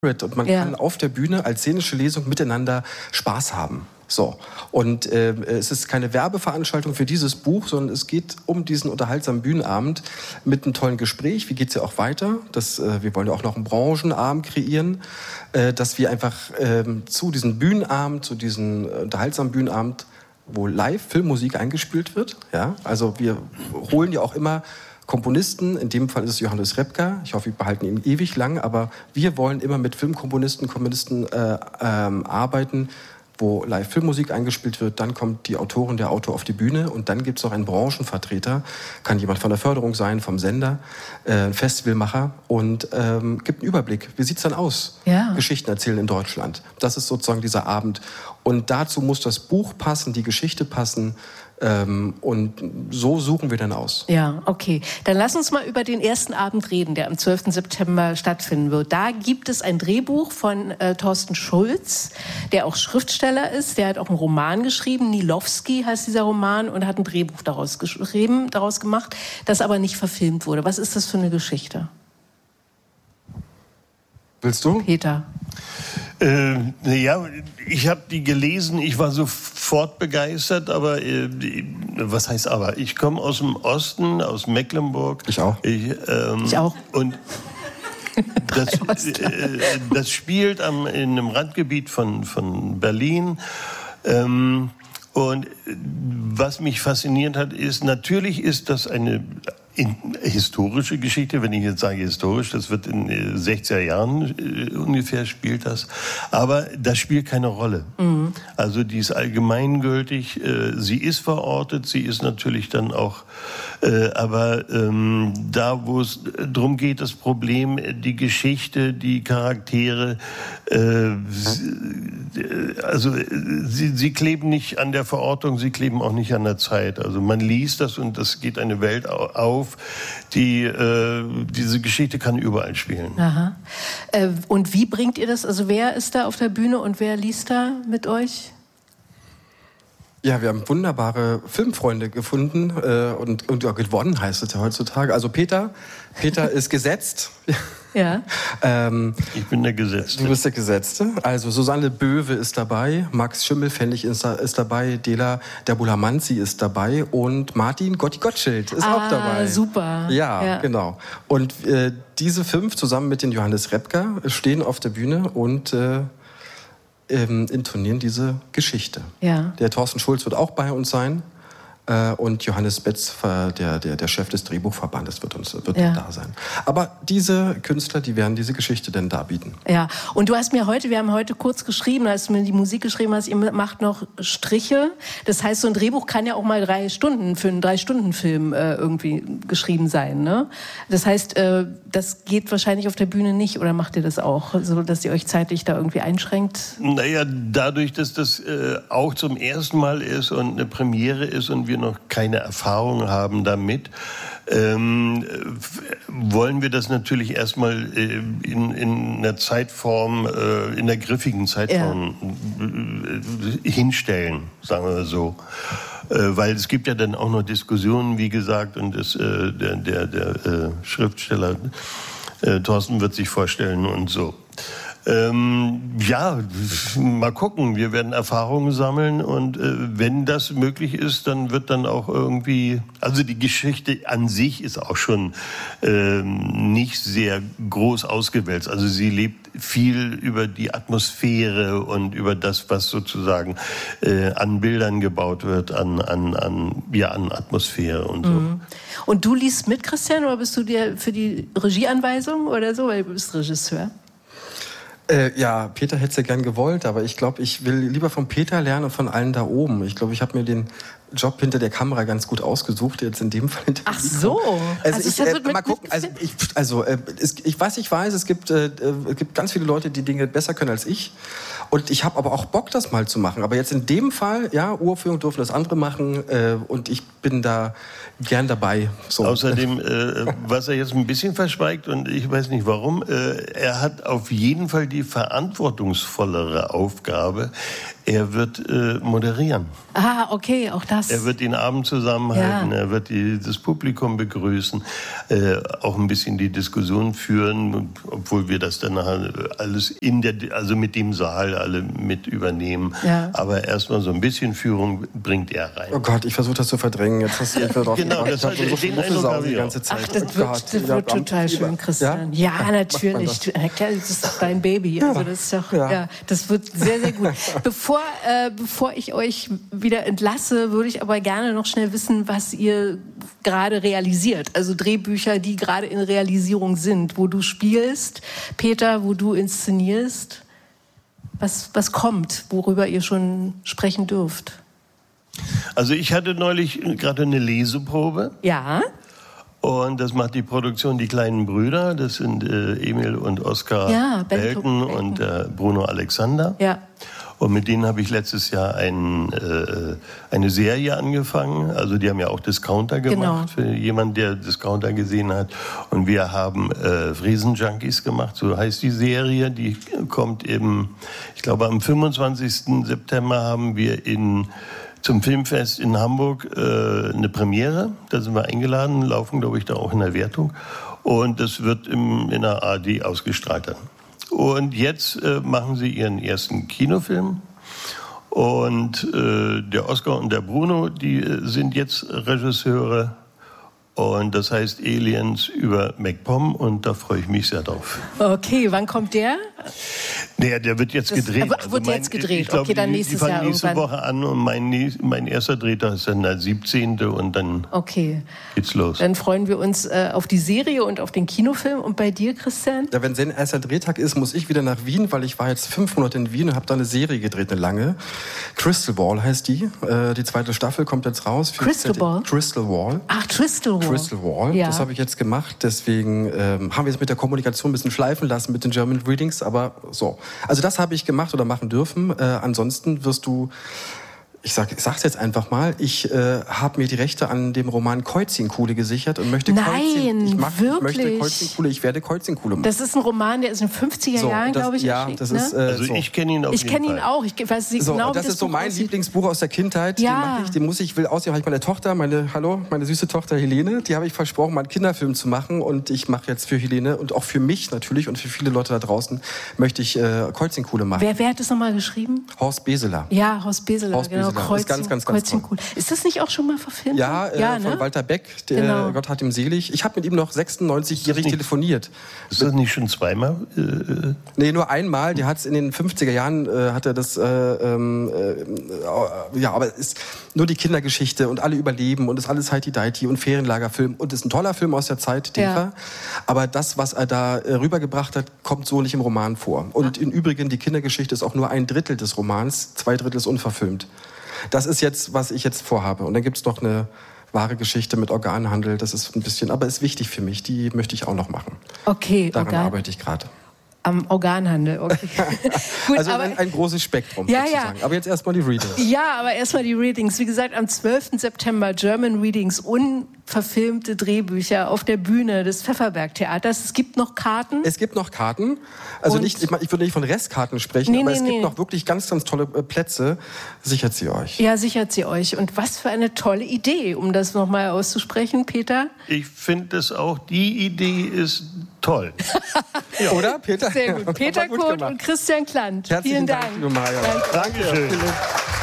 und man kann auf der Bühne als szenische Lesung miteinander Spaß haben. So. Und es ist keine Werbeveranstaltung für dieses Buch, sondern es geht um diesen unterhaltsamen Bühnenabend mit einem tollen Gespräch. Wie geht's ja auch weiter? Wir wollen ja auch noch einen Branchenabend kreieren, dass wir einfach zu diesem Bühnenabend, zu diesem unterhaltsamen Bühnenabend, wo live Filmmusik eingespielt wird. Ja? Also wir holen ja auch immer Komponisten, in dem Fall ist es Johannes Repka, ich hoffe, wir behalten ihn ewig lang, aber wir wollen immer mit Filmkomponisten, Komponisten arbeiten, wo live Filmmusik eingespielt wird, dann kommt die Autorin, der Autor auf die Bühne und dann gibt es noch einen Branchenvertreter, kann jemand von der Förderung sein, vom Sender, ein Festivalmacher und gibt einen Überblick. Wie sieht es dann aus? Ja. Geschichten erzählen in Deutschland. Das ist sozusagen dieser Abend. Und dazu muss das Buch passen, die Geschichte passen. Und so suchen wir dann aus. Ja, okay. Dann lass uns mal über den ersten Abend reden, der am 12. September stattfinden wird. Da gibt es ein Drehbuch von Thorsten Schulz, der auch Schriftsteller ist. Der hat auch einen Roman geschrieben. Nilowski heißt dieser Roman und hat ein Drehbuch daraus gemacht, das aber nicht verfilmt wurde. Was ist das für eine Geschichte? Willst du? Peter. Ja, ich habe die gelesen, ich war sofort begeistert, aber was heißt aber? Ich komme aus dem Osten, aus Mecklenburg. Ich auch. Ich auch. Und das spielt in einem Randgebiet von Berlin. Und was mich fasziniert hat, ist, natürlich ist das eine historische Geschichte, wenn ich jetzt sage historisch, das wird in 60er Jahren ungefähr spielt das, aber das spielt keine Rolle. Mhm. Also die ist allgemeingültig, sie ist verortet, sie ist natürlich dann auch, aber da, wo es darum geht, das Problem, die Geschichte, die Charaktere, also sie kleben nicht an der Verortung, sie kleben auch nicht an der Zeit. Also man liest das und das geht eine Welt auf, diese Geschichte kann überall spielen. Aha. Und wie bringt ihr das? Also wer ist da auf der Bühne und wer liest da mit euch? Ja, wir haben wunderbare Filmfreunde gefunden und ja, gewonnen heißt es ja heutzutage. Also Peter ist gesetzt. Ja. Ich bin der Gesetzte. Du bist der Gesetzte. Also Susanne Böwe ist dabei, Max Schimmelfennig ist dabei, Dela Derbulamanzi ist dabei und Martin Gotti-Gottschild ist auch dabei. Super. Ja, genau. Und diese 5 zusammen mit den Johannes Repka stehen auf der Bühne und intonieren diese Geschichte. Ja. Der Thorsten Schulz wird auch bei uns sein. Und Johannes Betz, der Chef des Drehbuchverbandes, wird da sein. Aber diese Künstler, die werden diese Geschichte denn darbieten. Ja, und wir haben heute kurz geschrieben, als du mir die Musik geschrieben hast, ihr macht noch Striche. Das heißt, so ein Drehbuch kann ja auch mal 3 Stunden für einen 3-Stunden-Film irgendwie geschrieben sein, ne? Das heißt, das geht wahrscheinlich auf der Bühne nicht, oder macht ihr das auch, so dass ihr euch zeitlich da irgendwie einschränkt? Naja, dadurch, dass das auch zum ersten Mal ist und eine Premiere ist und wir noch keine Erfahrung haben damit, wollen wir das natürlich erstmal in einer Zeitform, in der griffigen Zeitform hinstellen, sagen wir so. Weil es gibt ja dann auch noch Diskussionen, wie gesagt, und der Schriftsteller Thorsten wird sich vorstellen und so. Ja, mal gucken. Wir werden Erfahrungen sammeln und wenn das möglich ist, dann wird dann auch irgendwie, also die Geschichte an sich ist auch schon nicht sehr groß ausgewälzt. Also sie lebt viel über die Atmosphäre und über das, was sozusagen an Bildern gebaut wird, an Atmosphäre und so. Mhm. Und du liest mit, Christian, oder bist du dir für die Regieanweisung oder so, weil du bist Regisseur? Ja, Peter hätte es ja gern gewollt, aber ich glaube, ich will lieber von Peter lernen und von allen da oben. Ich glaube, ich habe mir den Job hinter der Kamera ganz gut ausgesucht, jetzt in dem Fall. Ach so. Mal gucken. Ich weiß, es gibt ganz viele Leute, die Dinge besser können als ich. Und ich habe aber auch Bock, das mal zu machen. Aber jetzt in dem Fall, ja, Uraufführung dürfen das andere machen und ich bin da gern dabei. So. Außerdem, was er jetzt ein bisschen verschweigt und ich weiß nicht warum, er hat auf jeden Fall die verantwortungsvollere Aufgabe. Er wird moderieren. Ah, okay, auch das. Er wird den Abend zusammenhalten, er wird das Publikum begrüßen, auch ein bisschen die Diskussion führen, obwohl wir das dann alles also mit dem Saal alle mit übernehmen. Ja. Aber erstmal so ein bisschen Führung bringt er rein. Oh Gott, ich versuche das zu verdrängen. Jetzt hast du drauf genau, das hat so den Eindruck die ganze Zeit. Ach, das wird total schön, Christian. Ja, natürlich. Das ist doch dein Baby. Also das ist doch, das wird sehr, sehr gut. Bevor ich euch wieder entlasse, würde ich aber gerne noch schnell wissen, was ihr gerade realisiert. Also Drehbücher, die gerade in Realisierung sind, wo du spielst, Peter, wo du inszenierst. Was kommt, worüber ihr schon sprechen dürft? Also ich hatte neulich gerade eine Leseprobe. Ja. Und das macht die Produktion Die kleinen Brüder. Das sind Emil und Oskar Belten und Bruno Alexander. Ja. Und mit denen habe ich letztes Jahr eine Serie angefangen. Also die haben ja auch Discounter gemacht, für jemanden, der Discounter gesehen hat. Und wir haben Friesenjunkies gemacht, so heißt die Serie. Die kommt ich glaube am 25. September haben wir zum Filmfest in Hamburg eine Premiere. Da sind wir eingeladen, laufen, glaube ich, da auch in der Wertung. Und das wird in der ARD ausgestrahlt dann. Und jetzt machen sie ihren ersten Kinofilm. Und der Oskar und der Bruno, die sind jetzt Regisseure. Und das heißt Aliens über MacPom. Und da freue ich mich sehr drauf. Okay, wann kommt der? Naja, der wird jetzt gedreht. Wird jetzt gedreht? Glaub, okay, dann nächstes Jahr irgendwann. nächste Woche an und mein erster Drehtag ist dann der 17. und dann geht's los. Dann freuen wir uns auf die Serie und auf den Kinofilm. Und bei dir, Christian? Ja, wenn sein erster Drehtag ist, muss ich wieder nach Wien, weil ich war jetzt 5 Monate in Wien und habe da eine Serie gedreht, eine lange. Crystal Wall heißt die. Die 2. Staffel kommt jetzt raus. Crystal Wall? Crystal Wall. Ach, Crystal Wall. Crystal Wall. Ja. Das habe ich jetzt gemacht. Deswegen haben wir es mit der Kommunikation ein bisschen schleifen lassen mit den German Readings, aber so. Also das habe ich gemacht oder machen dürfen. Ansonsten wirst du, ich sag's jetzt einfach mal, ich habe mir die Rechte an dem Roman Koizinkuhle gesichert und möchte Koizinkuhle, ich werde Koizinkuhle machen. Das ist ein Roman, der ist in den 50er Jahren, glaube ich, erschienen. Das ist, also ich kenne ihn auf jeden Fall. Ich kenne ihn auch. Ich weiß nicht genau, das ist so mein Lieblingsbuch aus der Kindheit. Ja. Den will aussehen. Habe ich meine Tochter, meine süße Tochter Helene, die habe ich versprochen, mal einen Kinderfilm zu machen. Und ich mache jetzt für Helene und auch für mich natürlich und für viele Leute da draußen möchte ich Koizinkuhle machen. Wer hat das nochmal geschrieben? Horst Beseler. Ja, Horst Beseler, genau. Ist ganz toll. Ist das nicht auch schon mal verfilmt? Ja, von Walter Beck, Gott hat ihm selig. Ich habe mit ihm noch 96-jährig telefoniert. Ist das nicht schon zweimal? Nee, nur einmal. Der hat es in den 50er Jahren, hat er das, aber es ist nur die Kindergeschichte und alle überleben und es ist alles Heidi-Deiti und Ferienlagerfilm und ist ein toller Film aus der Zeit, Defa. Aber das, was er da rübergebracht hat, kommt so nicht im Roman vor. Und im Übrigen, die Kindergeschichte ist auch nur 1/3 des Romans, 2/3 ist unverfilmt. Das ist jetzt, was ich jetzt vorhabe. Und dann gibt es noch eine wahre Geschichte mit Organhandel. Das ist ein bisschen, aber ist wichtig für mich. Die möchte ich auch noch machen. Okay, daran arbeite ich gerade. Am Organhandel, okay. Gut, also ein großes Spektrum sozusagen. Ja. Aber jetzt erstmal die Readings. Ja, aber erstmal die Readings. Wie gesagt, am 12. September German Readings, unverfilmte Drehbücher auf der Bühne des Pfefferberg-Theaters. Es gibt noch Karten. Es gibt noch Karten. Also ich würde nicht von Restkarten sprechen, aber es gibt noch wirklich ganz, ganz tolle Plätze. Sichert sie euch. Ja, sichert sie euch. Und was für eine tolle Idee, um das nochmal auszusprechen, Peter. Ich finde es auch, die Idee ist toll. Ja. Oder, Peter? Sehr gut. Peter Kurt und Christian Klant. Herzlichen Vielen Dank. Dank. Dankeschön.